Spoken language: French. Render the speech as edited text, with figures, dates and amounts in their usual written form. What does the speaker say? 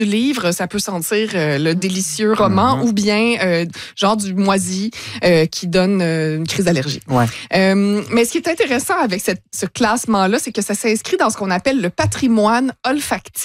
du livre, ça peut sentir le délicieux roman ou bien genre du moisi qui donne une crise d'allergie. Ouais. Mais ce qui est intéressant avec ce classement-là, c'est que ça s'inscrit dans ce qu'on appelle le patrimoine olfactif.